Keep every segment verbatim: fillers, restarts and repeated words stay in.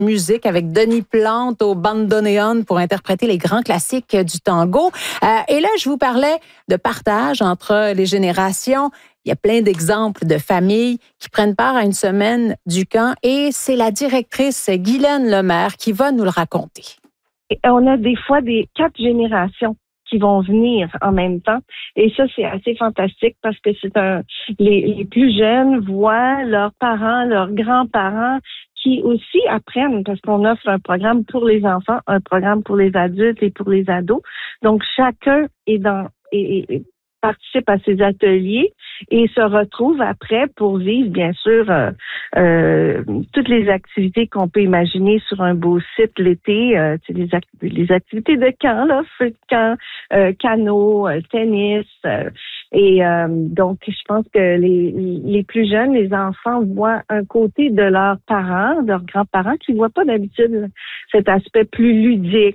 musique avec Denis Plante au bandoneon pour interpréter les grands classiques du tango. Euh, et là, je vous parlais de partage entre les générations. Il y a plein d'exemples de familles qui prennent part à une semaine du camp et c'est la directrice Guylaine Lemaire qui va nous le raconter. On a des fois des quatre générations qui vont venir en même temps. Et ça, c'est assez fantastique parce que c'est un, les, les plus jeunes voient leurs parents, leurs grands-parents qui aussi apprennent parce qu'on offre un programme pour les enfants, un programme pour les adultes et pour les ados. Donc, chacun est dans, est, est, participe à ces ateliers et se retrouve après pour vivre, bien sûr, euh, euh, toutes les activités qu'on peut imaginer sur un beau site l'été, euh, les, act- les activités de camp, là, feu de camp, euh, canot, euh, tennis. Euh, et euh, donc, je pense que les, les plus jeunes, les enfants, voient un côté de leurs parents, de leurs grands-parents, qui ne voient pas d'habitude cet aspect plus ludique.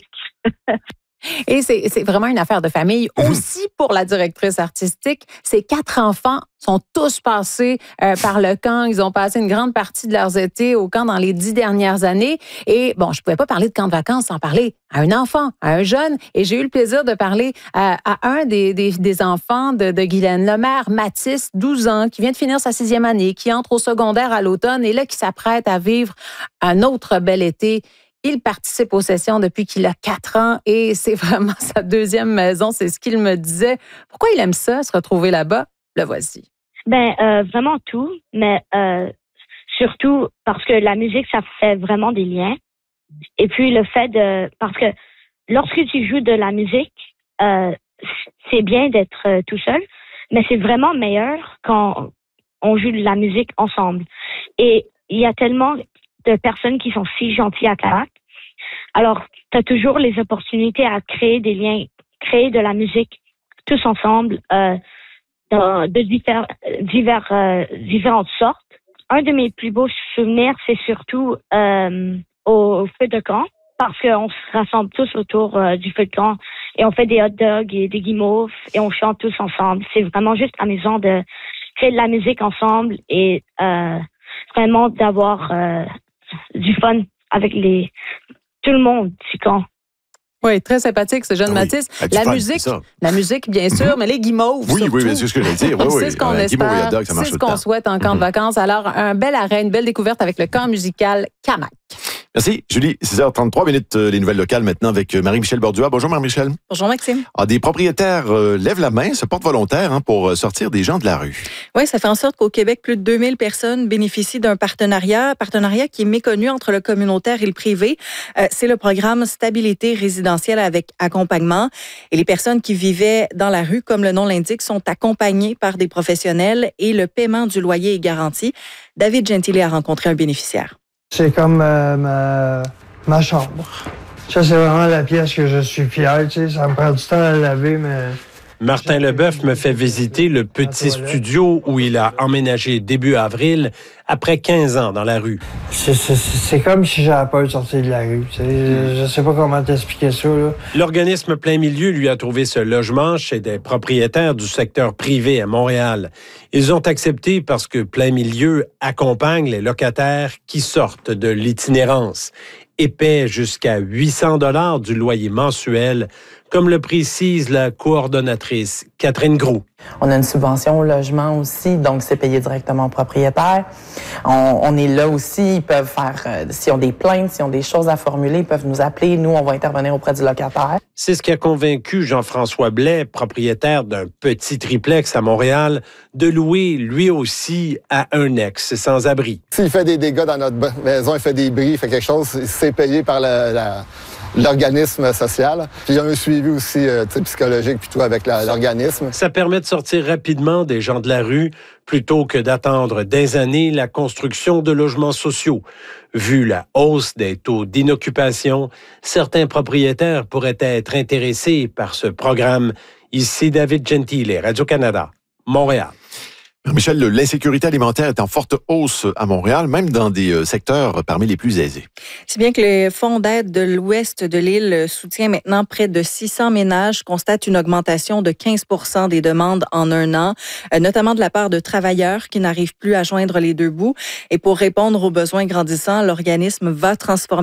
Et c'est, c'est vraiment une affaire de famille. Aussi pour la directrice artistique, ces quatre enfants sont tous passés euh, par le camp. Ils ont passé une grande partie de leurs étés au camp dans les dix dernières années. Et bon, je pouvais pas parler de camp de vacances sans parler à un enfant, à un jeune. Et j'ai eu le plaisir de parler à, à un des, des, des enfants de, de Guylaine Lemaire, Mathis, douze ans, qui vient de finir sa sixième année, qui entre au secondaire à l'automne et là, qui s'apprête à vivre un autre bel été. Il participe aux sessions depuis qu'il a quatre ans et c'est vraiment sa deuxième maison. C'est ce qu'il me disait. Pourquoi il aime ça, se retrouver là-bas? Le voici. Ben, euh, vraiment tout, mais euh, surtout parce que la musique, ça fait vraiment des liens. Et puis le fait de... Parce que lorsque tu joues de la musique, euh, c'est bien d'être euh, tout seul, mais c'est vraiment meilleur quand on joue de la musique ensemble. Et il y a tellement de personnes qui sont si gentilles à Carac. Alors, tu as toujours les opportunités à créer des liens, créer de la musique tous ensemble, euh, dans, de divers, divers, euh, différentes sortes. Un de mes plus beaux souvenirs, c'est surtout euh, au feu de camp, parce qu'on se rassemble tous autour euh, du feu de camp et on fait des hot dogs et des guimauves et on chante tous ensemble. C'est vraiment juste amusant de créer de la musique ensemble et euh, vraiment d'avoir euh, du fun avec les tout le monde du camp. Oui, très sympathique, ce jeune oui. Mathis. Ah, la fun, musique, la musique, bien sûr, mm-hmm. mais les guimauves, oui, surtout. oui, c'est ce que j'allais dire. Oui, c'est oui. ce qu'on euh, espère, dog, c'est ce qu'on souhaite en camp mm-hmm. de vacances. Alors, un bel arrêt, une belle découverte avec le camp musical Camac. Merci, Julie. six heures trente-trois minutes, euh, les nouvelles locales maintenant avec Marie-Michel Bordua. Bonjour, Marie-Michel. Bonjour, Maxime. Ah, des propriétaires euh, lèvent la main, se portent volontaires hein, pour sortir des gens de la rue. Oui, ça fait en sorte qu'au Québec, plus de deux mille personnes bénéficient d'un partenariat, partenariat qui est méconnu entre le communautaire et le privé. Euh, c'est le programme Stabilité résidentielle avec accompagnement. Et les personnes qui vivaient dans la rue, comme le nom l'indique, sont accompagnées par des professionnels et le paiement du loyer est garanti. David Gentile a rencontré un bénéficiaire. C'est comme euh, ma, ma chambre. Ça, c'est vraiment la pièce que je suis fier. Tu sais, ça me prend du temps à laver, mais... Martin Leboeuf me fait visiter le petit studio où il a emménagé début avril, après quinze ans dans la rue. C'est, c'est, c'est comme si j'avais peur de sortir de la rue. Tu sais. Je sais pas comment t'expliquer ça. Là. L'organisme Plein Milieu lui a trouvé ce logement chez des propriétaires du secteur privé à Montréal. Ils ont accepté parce que Plein Milieu accompagne les locataires qui sortent de l'itinérance et paie jusqu'à huit cents dollars du loyer mensuel, comme le précise la coordonnatrice Catherine Gros. On a une subvention au logement aussi, donc c'est payé directement au propriétaire. On, on est là aussi, ils peuvent faire, euh, s'ils ont des plaintes, s'ils ont des choses à formuler, ils peuvent nous appeler, nous on va intervenir auprès du locataire. C'est ce qui a convaincu Jean-François Blais, propriétaire d'un petit triplex à Montréal, de louer lui aussi à un ex sans-abri. S'il fait des dégâts dans notre maison, il fait des bris, il fait quelque chose, c'est payé par la... la... l'organisme social. Puis il y a un suivi aussi euh, psychologique puis tout avec la, l'organisme. Ça permet de sortir rapidement des gens de la rue plutôt que d'attendre des années la construction de logements sociaux. Vu la hausse des taux d'inoccupation, certains propriétaires pourraient être intéressés par ce programme. Ici David Gentile, Radio-Canada, Montréal. Michel, l'insécurité alimentaire est en forte hausse à Montréal, même dans des secteurs parmi les plus aisés. Si bien que le Fonds d'aide de l'ouest de l'île soutient maintenant près de six cents ménages, constate une augmentation de quinze pour cent des demandes en un an, notamment de la part de travailleurs qui n'arrivent plus à joindre les deux bouts. Et pour répondre aux besoins grandissants, l'organisme va transformer